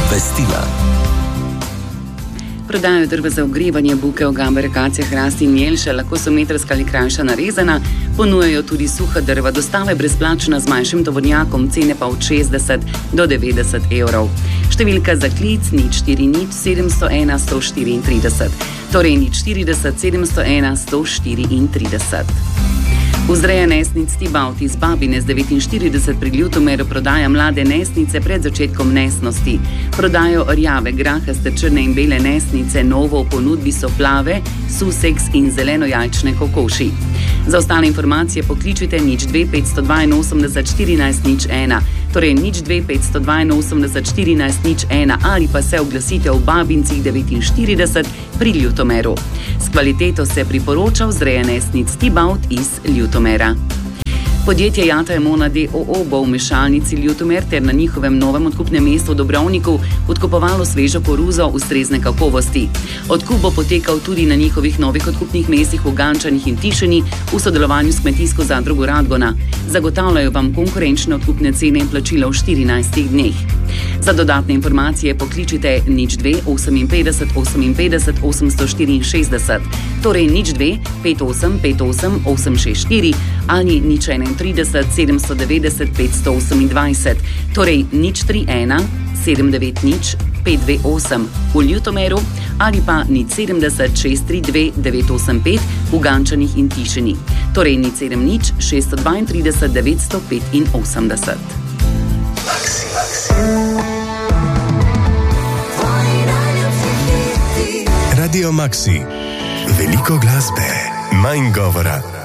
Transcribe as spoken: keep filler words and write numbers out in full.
Obvestila. Prodajo drva za ogrevanje, buke, ogame, rekacije, hrasti in jelše, lahko so metrska ali krajša narezana, ponujajo tudi suha drva, dostava je brezplačna z manjšim tovornjakom, cene pa od šestdeset do devetdeset evrov. Številka za klic nič štiri nič sedemsto ena sto štiriintrideset, torej nič štirideset sedemsto ena sto štiriintrideset. Vzreja nesnic Tibaut iz Babine z devetinštirideset pri Ljutomeru prodaja mlade nesnice pred začetkom nesnosti. Prodajo rjave, grahaste, črne in bele nesnice, novo v ponudbi so plave, suseks in zelenojajčne kokoši. Za ostale informacije pokličite nič dve petsto dvainosemdeset štirinajst nič ena, torej nič dve petsto dvainosemdeset štirinajst nič ena ali pa se oglasite v Babincih devetinštirideset pri Ljutomeru. S kvaliteto se priporoča vzreja nesnic Tibaut iz Ljutomera. Podjetje Jata Emona d. o. o. bo v mešalnici Ljutomer ter na njihovem novem odkupnem mestu v Dobrovniku odkupovalo svežo koruzo ustrezne kakovosti. Odkup bo potekal tudi na njihovih novih odkupnih mestih v Gančanih in Tišini v sodelovanju s kmetijsko zadrugo Radgona. Zagotavljajo vam konkurenčne odkupne cene in plačila v štirinajstih dneh. Za dodatne informacije pokličite nič dve oseminpetdeset oseminpetdeset osemsto štiriinšestdeset, torej nič dve pet osem pet osem osem šest štiri ali nič enaintrideset sedemsto devetdeset petsto osemindvajset, torej nič tri ena sedem devet nič pet dve osem v Ljutomeru ali pa nič sedemdeset šest tri dve devet osem pet v Gančanih in Tišini, torej nič sedem nič šeststo dvaintrideset devetsto petinosemdeset. Radio Maxi. Veliko glasbe, manj govora.